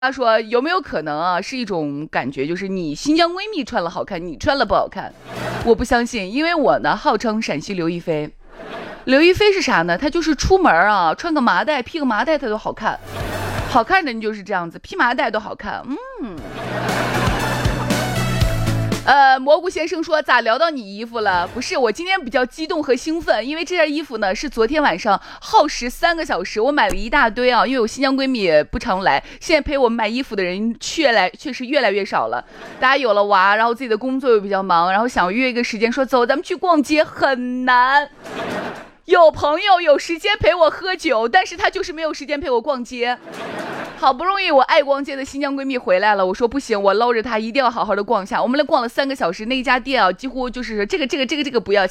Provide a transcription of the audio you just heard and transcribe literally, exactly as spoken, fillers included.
他说有没有可能啊，是一种感觉，就是你新疆闺蜜穿了好看，你穿了不好看？我不相信，因为我呢号称陕西刘亦菲。刘亦菲是啥呢？她就是出门啊，穿个麻袋，披个麻袋，她都好看。好看的人就是这样子，披麻袋都好看。嗯。呃，蘑菇先生说咋聊到你衣服了？不是，我今天比较激动和兴奋，因为这件衣服呢是昨天晚上耗时三个小时，我买了一大堆啊，因为我新疆闺蜜也不常来，现在陪我买衣服的人确来确实越来越少了，大家有了娃，然后自己的工作又比较忙，然后想约一个时间说走咱们去逛街很难。有朋友有时间陪我喝酒，但是他就是没有时间陪我逛街。好不容易我爱逛街的新疆闺蜜回来了，我说不行，我捞着她一定要好好的逛一下。我们来逛了三个小时，那一家店啊，几乎就是这个这个这个这个不要钱。